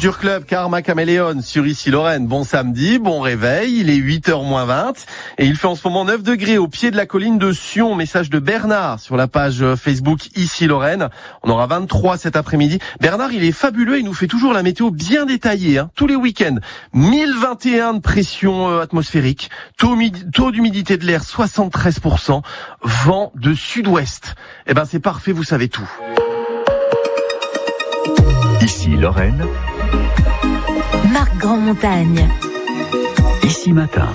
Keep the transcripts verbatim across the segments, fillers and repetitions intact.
Culture Club, Karma Caméléon sur Ici Lorraine. Bon samedi, bon réveil, il est huit heures moins vingt et il fait en ce moment neuf degrés au pied de la colline de Sion. Message de Bernard sur la page Facebook Ici Lorraine. On aura vingt-trois cet après-midi. Bernard, il est fabuleux, il nous fait toujours la météo bien détaillée, hein, tous les week-ends. mille vingt et un de pression euh, atmosphérique, taux, taux d'humidité de l'air soixante-treize pour cent, vent de sud-ouest. Eh ben c'est parfait, vous savez tout. Ici Lorraine, Marc Grandmontagne. Ici Matin.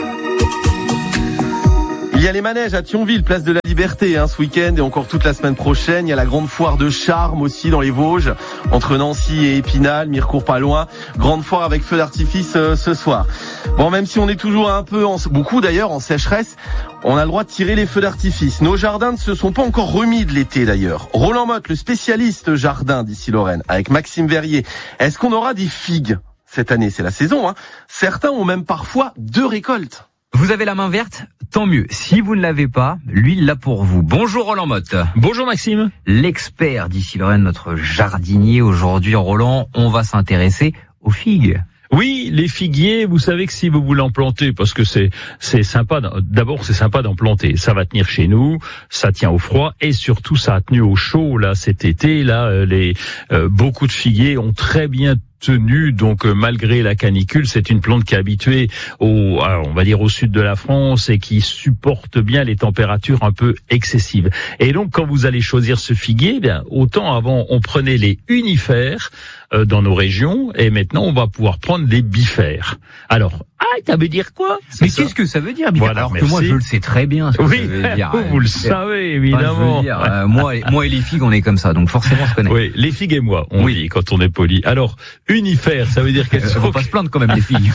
Il y a les manèges à Thionville, place de la Liberté, hein, ce week-end et encore toute la semaine prochaine. Il y a la grande foire de Charmes aussi dans les Vosges, entre Nancy et Épinal, Mirecourt pas loin. Grande foire avec feu d'artifice euh, ce soir. Bon, même si on est toujours un peu, en, beaucoup d'ailleurs, en sécheresse, on a le droit de tirer les feux d'artifice. Nos jardins ne se sont pas encore remis de l'été d'ailleurs. Roland Motte, le spécialiste jardin d'Ici Lorraine, avec Maxime Verrier. Est-ce qu'on aura des figues cette année? C'est la saison, hein. Certains ont même parfois deux récoltes. Vous avez la main verte? Tant mieux. Si vous ne l'avez pas, lui, il l'a pour vous. Bonjour Roland Motte. Bonjour Maxime. L'expert d'Ici Lorraine, notre jardinier. Aujourd'hui, Roland, on va s'intéresser aux figues. Oui, les figuiers, vous savez que si vous voulez en planter, parce que c'est c'est sympa, d'abord c'est sympa d'en planter, ça va tenir chez nous, ça tient au froid et surtout ça a tenu au chaud là cet été. Là, les euh, beaucoup de figuiers ont très bien tenu, donc euh, malgré la canicule, c'est une plante qui est habituée au, à, on va dire au sud de la France et qui supporte bien les températures un peu excessives. Et donc quand vous allez choisir ce figuier, eh bien autant avant on prenait les unifères euh, dans nos régions et maintenant on va pouvoir prendre les bifères. Alors, ah, ça veut dire quoi? Mais qu'est-ce que ça veut dire bifère? Voilà, alors merci. que moi je le sais très bien. Ce que oui, ça veut dire. vous le savez évidemment. Enfin, je veux dire, euh, moi, moi et les figues, on est comme ça, donc forcément je connais. Oui, les figues et moi, on oui. dit quand on est poli. Alors, unifères, ça veut dire qu'elles sont... Euh, on va se plaindre quand même les filles.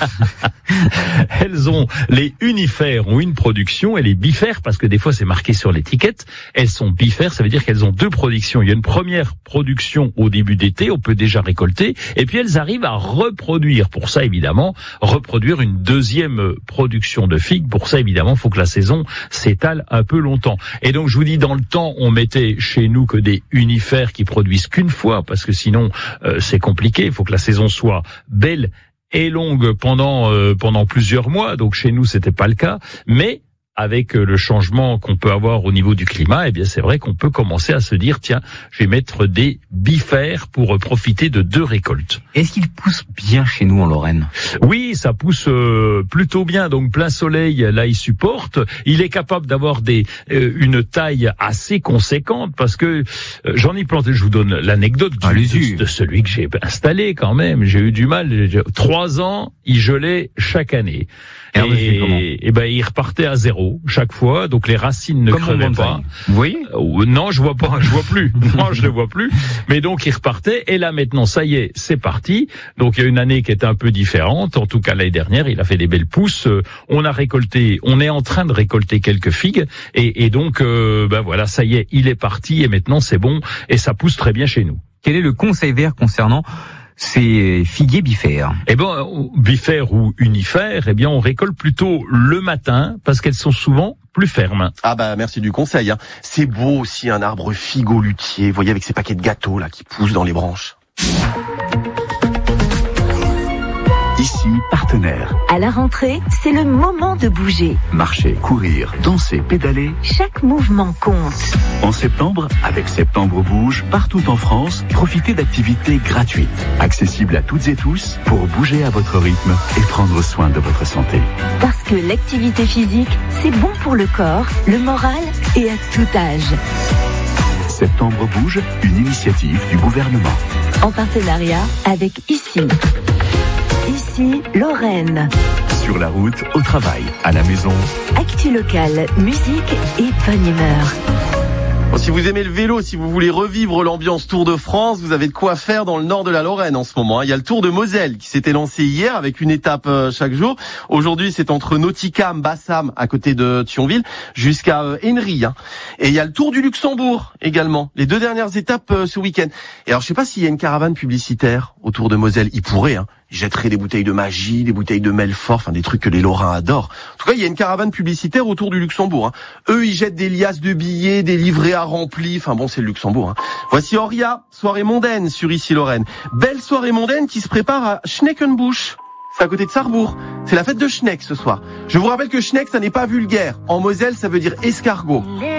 Elles ont, les unifères ont une production et les bifères, parce que des fois c'est marqué sur l'étiquette, elles sont bifères, ça veut dire qu'elles ont deux productions. Il y a une première production au début d'été, on peut déjà récolter, et puis elles arrivent à reproduire. Pour ça évidemment, reproduire une deuxième production de figues. Pour ça évidemment, il faut que la saison s'étale un peu longtemps. Et donc je vous dis, dans le temps, on mettait chez nous que des unifères qui produisent qu'une fois, parce que sinon euh, c'est compliqué. Il faut que la saison soit belle et longue pendant euh, pendant plusieurs mois. Donc chez nous, c'était pas le cas, mais avec le changement qu'on peut avoir au niveau du climat, eh bien c'est vrai qu'on peut commencer à se dire tiens, je vais mettre des bifères pour profiter de deux récoltes. Est-ce qu'il pousse bien chez nous en Lorraine? Oui, ça pousse euh, plutôt bien. Donc plein soleil, là il supporte. Il est capable d'avoir des euh, une taille assez conséquente parce que euh, j'en ai planté. Je vous donne l'anecdote du, de, de celui que j'ai installé quand même. J'ai eu du mal. J'ai, trois ans, il gelait chaque année. Et, et, et ben il repartait à zéro chaque fois, donc les racines ne crevaient pas. Vous voyez ? euh, Non, je vois pas, je vois plus. Non, je le vois plus. Mais donc il repartait. Et là maintenant, ça y est, c'est parti. Donc il y a une année qui était un peu différente. En tout cas l'année dernière, il a fait des belles pousses. Euh, on a récolté, on est en train de récolter quelques figues. Et, et donc euh, ben voilà, ça y est, il est parti. Et maintenant c'est bon et ça pousse très bien chez nous. Quel est le conseil vert concernant ces figuiers bifères? Eh ben, bifères ou unifères, eh bien, on récolte plutôt le matin parce qu'elles sont souvent plus fermes. Ah bah merci du conseil. Hein. C'est beau aussi un arbre figolutier, vous voyez avec ces paquets de gâteaux là qui poussent dans les branches. Ici, partenaire. À la rentrée, c'est le moment de bouger. Marcher, courir, danser, pédaler. Chaque mouvement compte. En septembre, avec Septembre Bouge, partout en France, profitez d'activités gratuites, accessibles à toutes et tous, pour bouger à votre rythme et prendre soin de votre santé. Parce que l'activité physique, c'est bon pour le corps, le moral et à tout âge. Septembre Bouge, une initiative du gouvernement. En partenariat avec Ici. Ici, Lorraine. Sur la route, au travail, à la maison. Actu locale, musique et bonne humeur. Bon, si vous aimez le vélo, si vous voulez revivre l'ambiance Tour de France, vous avez de quoi faire dans le nord de la Lorraine en ce moment. Il y a le Tour de Moselle qui s'était lancé hier avec une étape chaque jour. Aujourd'hui, c'est entre Nauticam, Bassam, à côté de Thionville, jusqu'à Henry. Et il y a le Tour du Luxembourg également. Les deux dernières étapes ce week-end. Et alors, je sais pas s'il y a une caravane publicitaire au Tour de Moselle. Il pourrait, hein. Ils jetteraient des bouteilles de magie, des bouteilles de Melfort, enfin des trucs que les Lorrains adorent. En tout cas, il y a une caravane publicitaire autour du Luxembourg. Hein. Eux, ils jettent des liasses de billets, des livrets à remplis. Enfin bon, c'est le Luxembourg. Hein. Voici Oria, soirée mondaine sur Ici Lorraine. Belle soirée mondaine qui se prépare à Schneckenbusch. C'est à côté de Sarrebourg. C'est la fête de Schneck ce soir. Je vous rappelle que Schneck, ça n'est pas vulgaire. En Moselle, ça veut dire escargot.